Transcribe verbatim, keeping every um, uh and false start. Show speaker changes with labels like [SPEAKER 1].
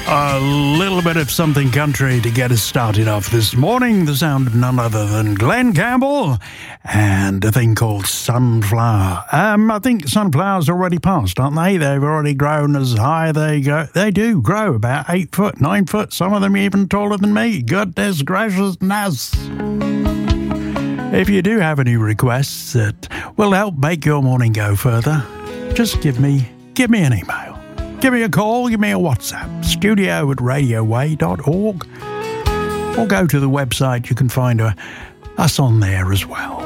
[SPEAKER 1] A little bit of something country to get us started off this morning. The sound of none other than Glenn Campbell and a thing called Sunflower. Um, I think sunflowers already passed, aren't they? They've already grown as high they go. They do grow about eight foot, nine foot. Some of them even taller than me. Goodness graciousness. If you do have any requests that will help make your morning go further, just give me give me an email. Give me a call, give me a WhatsApp, studio at radio way dot org, or go to the website. You can find uh, us on there as well.